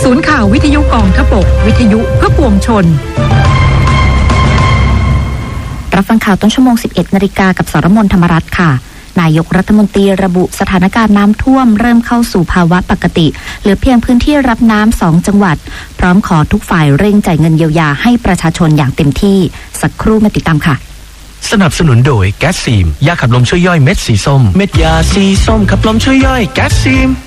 ศูนย์ข่าววิทยุกองทพบกวิทยุเพื่อปวงชนรับฟังข่าวต้นชั่วโมง 11 นาฬิกากับสรมน ธรรมรัตน์ค่ะนายกรัฐมนตรีระบุสถานการณ์น้ำท่วมเริ่มเข้าสู่ภาวะปกติเหลือเพียงพื้นที่รับน้ำ2 จังหวัดพร้อมขอทุกฝ่ายเร่งจ่ายเงินเยียวยาให้ประชาชนอย่างเต็มที่สักครู่มาติดตามค่ะสนับสนุนโดยแก๊สซีมยาขับลมช่วยย่อยเม็ดสีส้มเม็ดยาสีส้มขับลมช่วยย่อยแก๊สซีม